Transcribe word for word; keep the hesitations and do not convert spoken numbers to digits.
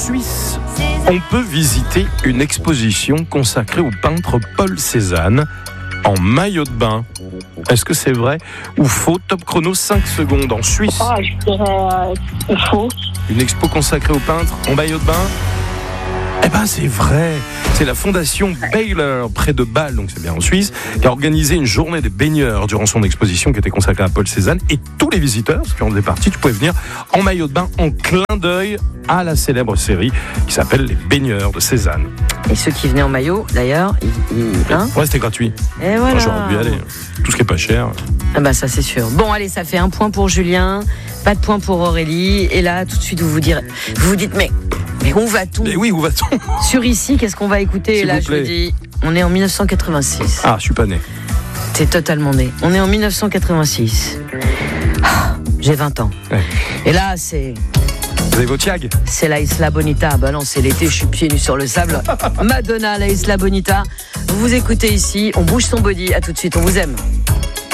Suisse, on peut visiter une exposition consacrée au peintre Paul Cézanne en maillot de bain. Est-ce que c'est vrai ou faux? Top chrono, cinq secondes en Suisse. Ah, je dirais euh, faux. Une expo consacrée au peintre en maillot de bain? Eh ben c'est vrai, c'est la fondation Baylor près de Bâle, donc c'est bien en Suisse, qui a organisé une journée des baigneurs durant son exposition qui était consacrée à Paul Cézanne, et tous les visiteurs qui en faisaient partie, tu pouvais venir en maillot de bain en clin d'œil à la célèbre série qui s'appelle Les Baigneurs de Cézanne. Et ceux qui venaient en maillot, d'ailleurs, ils, ils, hein Ouais, c'était gratuit. Et voilà. Moi, j'aurais pu y aller. Tout ce qui est pas cher. Ah bah ça c'est sûr. Bon allez, ça fait un point pour Julien, pas de point pour Aurélie. Et là, tout de suite, vous vous, direz, vous, vous dites, mais, mais où va-t-on? Mais oui, où va-t-on? Sur ici, qu'est-ce qu'on va écouter? S'il Et là, vous je plaît. vous dis, on est en dix-neuf cent quatre-vingt-six. Ah, je suis pas né. T'es totalement né. On est en dix-neuf cent quatre-vingt-six. Ah, j'ai vingt ans. Ouais. Et là, c'est... Vous avez vos tiags? C'est la Isla Bonita. Bah non, c'est l'été, je suis pieds nus sur le sable. Madonna, la Isla Bonita. Vous vous écoutez ici, on bouge son body. À tout de suite, on vous aime.